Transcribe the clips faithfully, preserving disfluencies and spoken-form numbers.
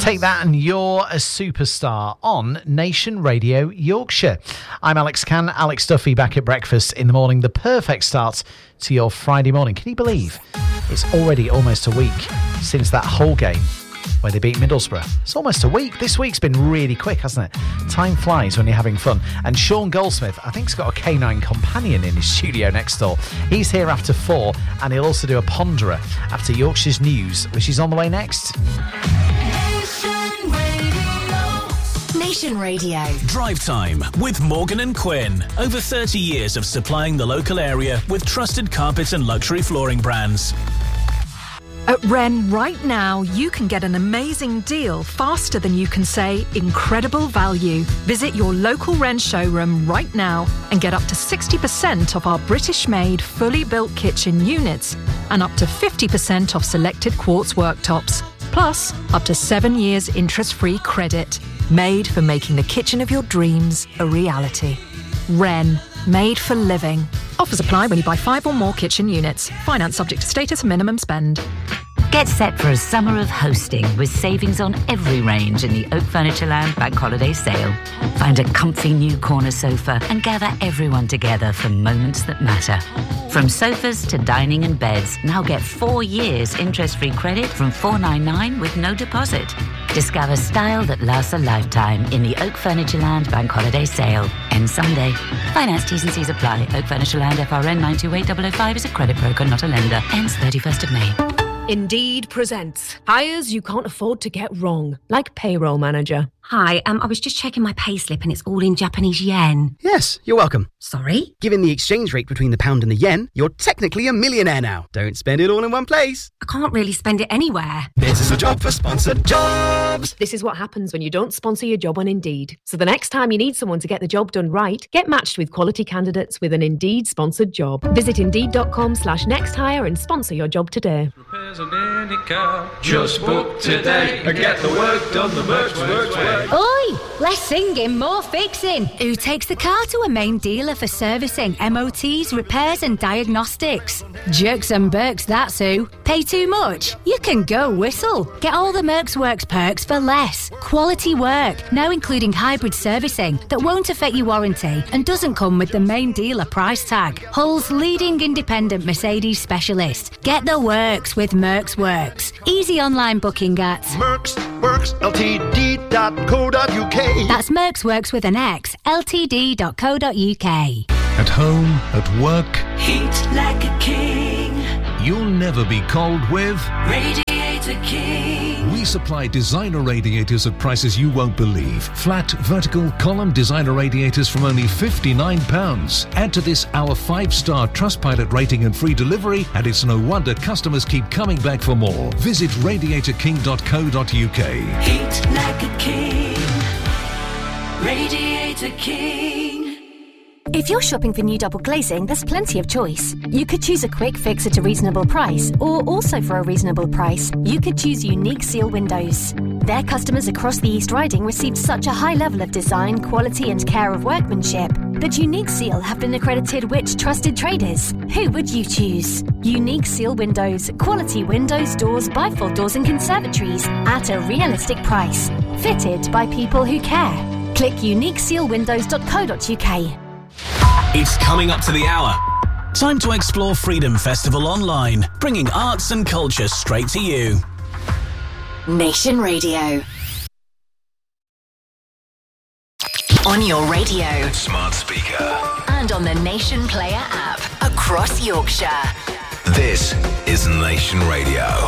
Take that and you're a superstar on Nation Radio Yorkshire. I'm Alex Cann, Alex Duffy back at breakfast in the morning. The perfect start to your Friday morning. Can you believe it's already almost a week since that Hull game where they beat Middlesbrough? It's almost a week. This week's been really quick, hasn't it? Time flies when you're having fun. And Sean Goldsmith, I think, has got a canine companion in his studio next door. He's here after four, and he'll also do a ponderer after Yorkshire's news, which is on the way next. Nation Radio. Drive Time with Morgan and Quinn. Over thirty years of supplying the local area with trusted carpet and luxury flooring brands. At Wren, right now, you can get an amazing deal faster than you can say incredible value. Visit your local Wren showroom right now and get up to sixty percent off our British-made, fully built kitchen units and up to fifty percent off selected quartz worktops. Plus, up to seven years interest-free credit. Made for making the kitchen of your dreams a reality. Wren. Made for living. Offers apply when you buy five or more kitchen units. Finance subject to status and minimum spend. Get set for a summer of hosting with savings on every range in the Oak Furnitureland Bank Holiday Sale. Find a comfy new corner sofa and gather everyone together for moments that matter. From sofas to dining and beds, now get four years interest-free credit from four ninety-nine with no deposit. Discover style that lasts a lifetime in the Oak Furnitureland Bank Holiday Sale. End Sunday. Finance T's and C's apply. Oak Furnitureland F R N nine two eight zero zero five is a credit broker, not a lender. Ends thirty-first of May. Indeed presents hires you can't afford to get wrong, like payroll manager. Hi, um, I was just checking my payslip and it's all in Japanese yen. Yes, you're welcome. Sorry? Given the exchange rate between the pound and the yen, you're technically a millionaire now. Don't spend it all in one place. I can't really spend it anywhere. This is a job for sponsored jobs. This is what happens when you don't sponsor your job on Indeed. So the next time you need someone to get the job done right, get matched with quality candidates with an Indeed sponsored job. Visit indeed.com slash next hire and sponsor your job today. Repairs on any car. Just book today and get the work done. The works, works, works. Oi! Less singing, more fixing. Who takes the car to a main dealer for servicing, M O Ts, repairs and diagnostics? Jerks and Berks, that's who. Pay too much? You can go whistle. Get all the Mercs Works perks for less. Quality work, now including hybrid servicing that won't affect your warranty and doesn't come with the main dealer price tag. Hull's leading independent Mercedes specialist. Get the works with Mercs Works. Easy online booking at Mercs Works L T D dot co dot U K. That's Mercs Works with an X, L T D dot co dot U K. At home, at work, heat like a king. You'll never be cold with Radiator King. We supply designer radiators at prices you won't believe. Flat, vertical, column designer radiators from only fifty-nine pounds. Add to this our five-star Trustpilot rating and free delivery, and it's no wonder customers keep coming back for more. Visit radiator king dot co dot U K. Heat like a king. Radiator King. If you're shopping for new double glazing, there's plenty of choice. You could choose a quick fix at a reasonable price, or also for a reasonable price, you could choose Unique Seal Windows. Their customers across the East Riding received such a high level of design, quality and care of workmanship that Unique Seal have been accredited which trusted traders. Who would you choose? Unique Seal Windows. Quality windows, doors, bifold doors and conservatories at a realistic price. Fitted by people who care. Click unique seal windows dot co dot U K. It's coming up to the hour. Time to explore Freedom Festival online, bringing arts and culture straight to you. Nation Radio. On your radio, smart speaker, and on the Nation Player app across Yorkshire. This is Nation Radio.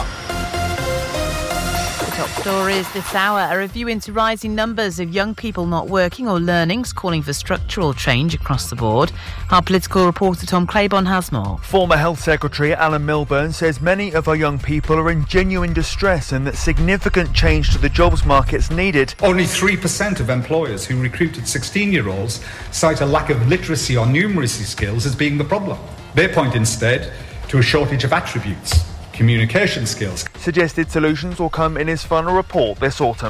Top stories this hour. A review into rising numbers of young people not working or learning is calling for structural change across the board. Our political reporter Tom Claiborne has more. Former Health Secretary Alan Milburn says many of our young people are in genuine distress and that significant change to the jobs market's needed. Only three percent of employers who recruited sixteen-year-olds cite a lack of literacy or numeracy skills as being the problem. They point instead to a shortage of attributes. Communication skills. Suggested solutions will come in his final report this autumn.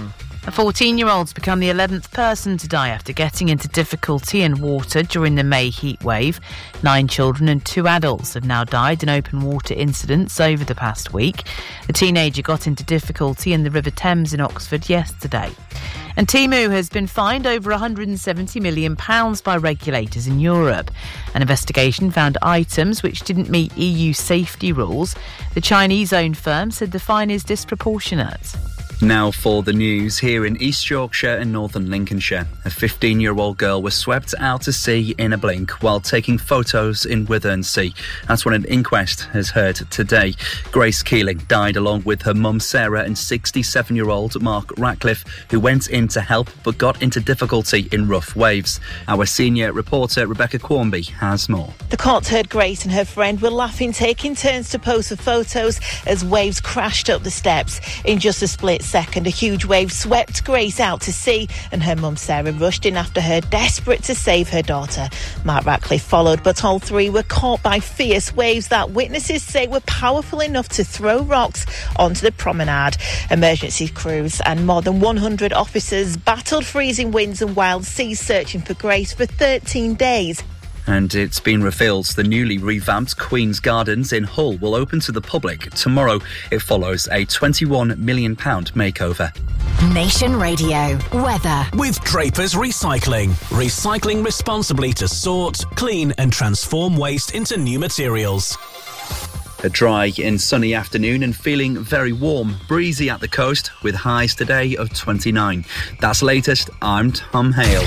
A fourteen-year-old's become the eleventh person to die after getting into difficulty in water during the May heat wave. Nine children and two adults have now died in open water incidents over the past week. A teenager got into difficulty in the River Thames in Oxford yesterday. And Temu has been fined over one hundred seventy million pounds by regulators in Europe. An investigation found items which didn't meet E U safety rules. The Chinese-owned firm said the fine is disproportionate. Now for the news. Here in East Yorkshire and northern Lincolnshire, a fifteen-year-old girl was swept out to sea in a blink while taking photos in Withernsea. That's what an inquest has heard today. Grace Keeling died along with her mum Sarah and sixty-seven-year-old Mark Ratcliffe, who went in to help but got into difficulty in rough waves. Our senior reporter Rebecca Quarmby has more. The court heard Grace and her friend were laughing, taking turns to pose for photos as waves crashed up the steps. In just a split second, a huge wave swept Grace out to sea and her mum Sarah rushed in after her, desperate to save her daughter. Mark Ratcliffe followed, but all three were caught by fierce waves that witnesses say were powerful enough to throw rocks onto the promenade. Emergency crews and more than one hundred officers battled freezing winds and wild seas searching for Grace for thirteen days. And it's been revealed the newly revamped Queen's Gardens in Hull will open to the public tomorrow. It follows a twenty-one million pounds makeover. Nation Radio weather. With Draper's Recycling. Recycling responsibly to sort, clean and transform waste into new materials. A dry and sunny afternoon and feeling very warm. Breezy at the coast with highs today of twenty-nine. That's latest. I'm Tom Hale.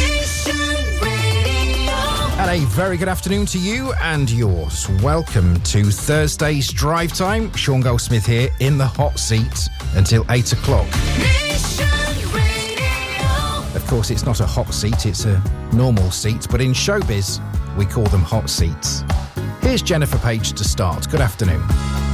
And a very good afternoon to you and yours. Welcome to Thursday's Drive Time. Sean Goldsmith here in the hot seat until eight o'clock. Of course, it's not a hot seat, it's a normal seat, but in showbiz, we call them hot seats. Here's Jennifer Page to start. Good afternoon.